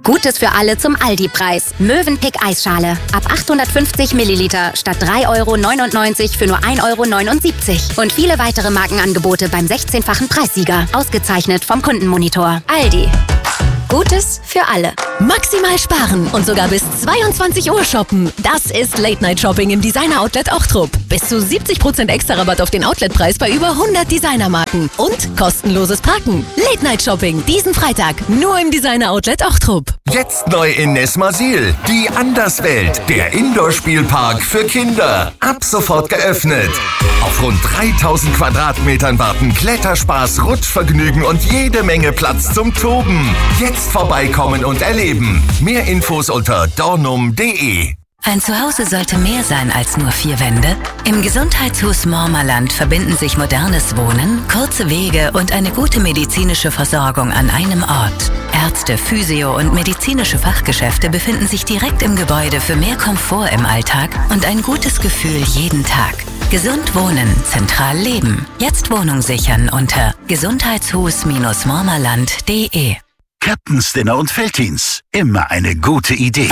Gutes für alle zum Aldi-Preis. Mövenpick Eisschale. Ab 850 Milliliter statt 3,99 € für nur 1,79 €. Und viele weitere Markenangebote beim 16-fachen Preissieger. Ausgezeichnet vom Kundenmonitor. Aldi. Gutes für alle. Maximal sparen und sogar bis 22 Uhr shoppen. Das ist Late-Night-Shopping im Designer-Outlet Ochtrup. Bis zu 70% extra Rabatt auf den Outletpreis bei über 100 Designermarken. Und kostenloses Parken. Late-Night-Shopping diesen Freitag nur im Designer-Outlet Ochtrup. Jetzt neu in Nesmasil. Die Anderswelt. Der Indoor-Spielpark für Kinder. Ab sofort geöffnet. Auf rund 3000 Quadratmetern warten Kletterspaß, Rutschvergnügen und jede Menge Platz zum Toben. Jetzt vorbeikommen und erleben. Mehr Infos unter dornum.de. Ein Zuhause sollte mehr sein als nur 4 Wände. Im Gesundheitshus Mormerland verbinden sich modernes Wohnen, kurze Wege und eine gute medizinische Versorgung an einem Ort. Ärzte, Physio- und medizinische Fachgeschäfte befinden sich direkt im Gebäude für mehr Komfort im Alltag und ein gutes Gefühl jeden Tag. Gesund wohnen, zentral leben. Jetzt Wohnung sichern unter gesundheitshus-mormerland.de. Captain's Dinner und Veltins. Immer eine gute Idee.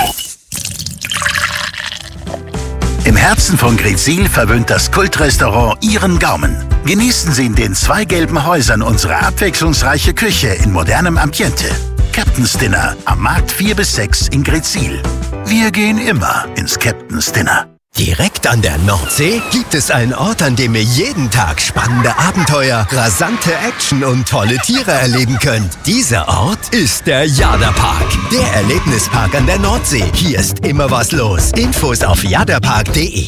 Im Herzen von Greetsiel verwöhnt das Kultrestaurant Ihren Gaumen. Genießen Sie in den 2 gelben Häusern unsere abwechslungsreiche Küche in modernem Ambiente. Captain's Dinner am Markt 4 bis 6 in Greetsiel. Wir gehen immer ins Captain's Dinner. Direkt an der Nordsee gibt es einen Ort, an dem ihr jeden Tag spannende Abenteuer, rasante Action und tolle Tiere erleben könnt. Dieser Ort ist der Jadapark, der Erlebnispark an der Nordsee. Hier ist immer was los. Infos auf jadapark.de.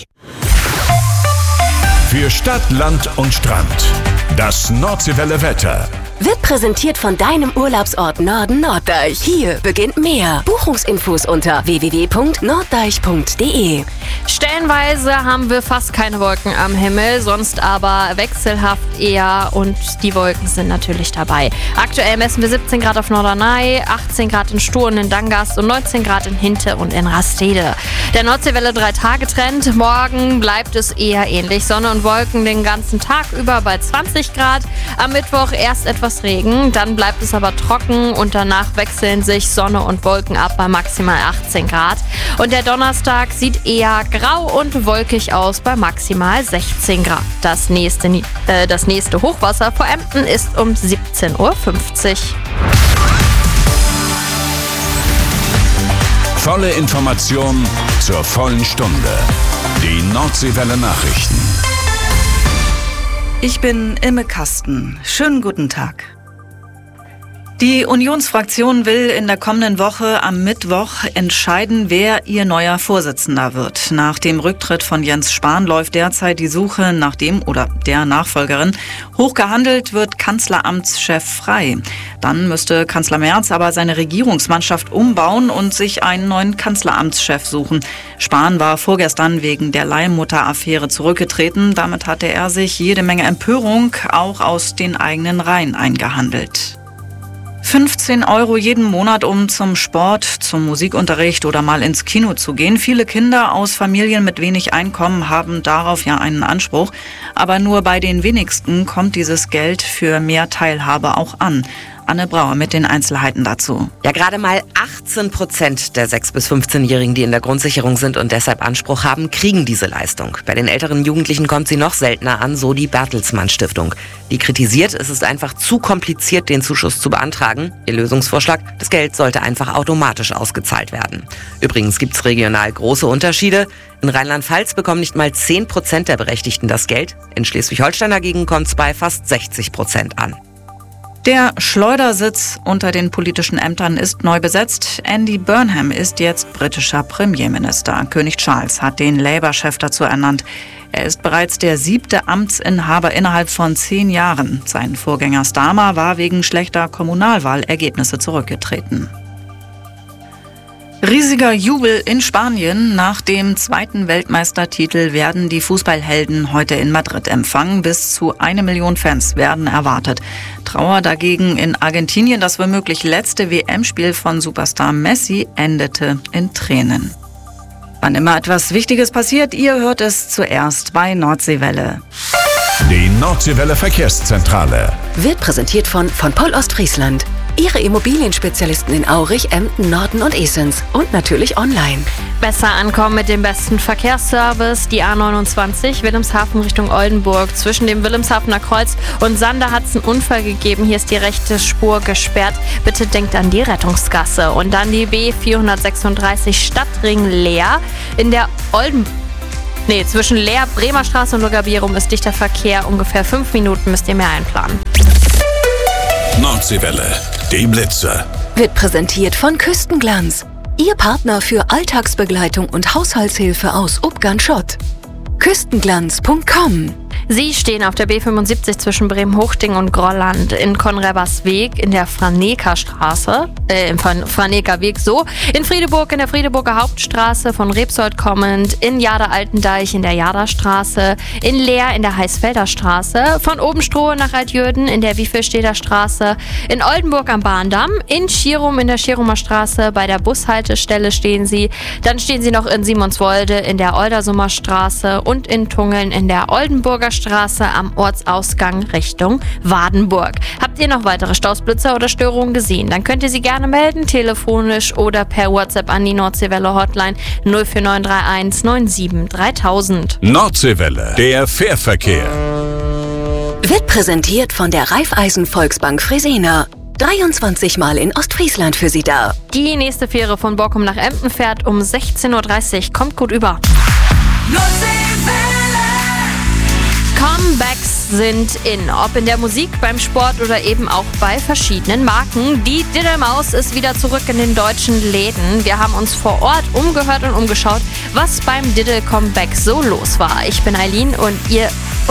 Für Stadt, Land und Strand. Das Nordseewelle Wetter. Wird präsentiert von deinem Urlaubsort Norden Norddeich. Hier beginnt mehr. Buchungsinfos unter www.norddeich.de. Stellenweise haben wir fast keine Wolken am Himmel, sonst aber wechselhaft eher und die Wolken sind natürlich dabei. Aktuell messen wir 17 Grad auf Norderney, 18 Grad in Stur und in Dangast und 19 Grad in Hinte und in Rastede. Der Nordseewelle 3-Tage-Trend. Morgen bleibt es eher ähnlich. Sonne und Wolken den ganzen Tag über bei 20 Grad. Am Mittwoch erst etwas Regen, dann bleibt es aber trocken und danach wechseln sich Sonne und Wolken ab bei maximal 18 Grad. Und der Donnerstag sieht eher grau und wolkig aus bei maximal 16 Grad. Das nächste Hochwasser vor Emden ist um 17:50 Uhr. Volle Information zur vollen Stunde. Die Nordseewelle Nachrichten. Ich bin Imme Kasten. Schönen guten Tag. Die Unionsfraktion will in der kommenden Woche am Mittwoch entscheiden, wer ihr neuer Vorsitzender wird. Nach dem Rücktritt von Jens Spahn läuft derzeit die Suche nach dem oder der Nachfolgerin. Hochgehandelt wird Kanzleramtschef Frey. Dann müsste Kanzler Merz aber seine Regierungsmannschaft umbauen und sich einen neuen Kanzleramtschef suchen. Spahn war vorgestern wegen der Leihmutter-Affäre zurückgetreten. Damit hatte er sich jede Menge Empörung auch aus den eigenen Reihen eingehandelt. 15 € jeden Monat, um zum Sport, zum Musikunterricht oder mal ins Kino zu gehen. Viele Kinder aus Familien mit wenig Einkommen haben darauf ja einen Anspruch. Aber nur bei den wenigsten kommt dieses Geld für mehr Teilhabe auch an. Anne Brauer mit den Einzelheiten dazu. Ja, gerade mal 18% der 6- bis 15-Jährigen, die in der Grundsicherung sind und deshalb Anspruch haben, kriegen diese Leistung. Bei den älteren Jugendlichen kommt sie noch seltener an, so die Bertelsmann Stiftung. Die kritisiert, es ist einfach zu kompliziert, den Zuschuss zu beantragen. Ihr Lösungsvorschlag, das Geld sollte einfach automatisch ausgezahlt werden. Übrigens gibt es regional große Unterschiede. In Rheinland-Pfalz bekommen nicht mal 10% der Berechtigten das Geld. In Schleswig-Holstein dagegen kommt es bei fast 60% an. Der Schleudersitz unter den politischen Ämtern ist neu besetzt. Andy Burnham ist jetzt britischer Premierminister. König Charles hat den Labour-Chef dazu ernannt. Er ist bereits der 7. Amtsinhaber innerhalb von 10 Jahren. Sein Vorgänger Starmer war wegen schlechter Kommunalwahlergebnisse zurückgetreten. Riesiger Jubel in Spanien. Nach dem 2. Weltmeistertitel werden die Fußballhelden heute in Madrid empfangen. Bis zu 1 Million Fans werden erwartet. Trauer dagegen in Argentinien. Das womöglich letzte WM-Spiel von Superstar Messi endete in Tränen. Wann immer etwas Wichtiges passiert, ihr hört es zuerst bei Nordseewelle. Die Nordseewelle Verkehrszentrale Wird präsentiert von Poll Ostfriesland. Ihre Immobilienspezialisten in Aurich, Emden, Norden und Esens. Und natürlich online. Besser ankommen mit dem besten Verkehrsservice. Die A29 Wilhelmshaven Richtung Oldenburg. Zwischen dem Wilhelmshavener Kreuz und Sander hat es einen Unfall gegeben. Hier ist die rechte Spur gesperrt. Bitte denkt an die Rettungsgasse. Und dann die B436 Stadtring Leer. In der zwischen Leer, Bremer Straße und Logabirum ist dichter Verkehr. Ungefähr 5 Minuten müsst ihr mehr einplanen. Nordseewelle, die Blitze. Wird präsentiert von Küstenglanz. Ihr Partner für Alltagsbegleitung und Haushaltshilfe aus Ubgan-Schott. Küstenglanz.com. Sie stehen auf der B75 zwischen Bremen-Hochding und Grolland in Konrebersweg in der Franeker-Straße, im Franeker-Weg so, in Friedeburg in der Friedeburger Hauptstraße, von Rebsold kommend, in Jader-Altendeich in der Jaderstraße, in Leer in der Heisfelder Straße, von Obenstrohe nach Altjürden in der Wiefelsteder Straße, in Oldenburg am Bahndamm, in Schirum in der Schirumer Straße, bei der Bushaltestelle stehen Sie, dann stehen Sie noch in Simonswolde in der Oldersummer Straße und in Tungeln in der Oldenburger Straße am Ortsausgang Richtung Wadenburg. Habt ihr noch weitere Stausblitzer oder Störungen gesehen? Dann könnt ihr sie gerne melden, telefonisch oder per WhatsApp an die Nordseewelle Hotline 04931 97 3000. Nordseewelle, der Fährverkehr. Wird präsentiert von der Raiffeisen Volksbank Fresenier. 23 Mal in Ostfriesland für Sie da. Die nächste Fähre von Borkum nach Emden fährt um 16.30 Uhr. Kommt gut über. Comebacks sind in, ob in der Musik, beim Sport oder eben auch bei verschiedenen Marken. Die Diddelmaus ist wieder zurück in den deutschen Läden. Wir haben uns vor Ort umgehört und umgeschaut, was beim Diddle Comeback so los war. Ich bin Eileen und ihr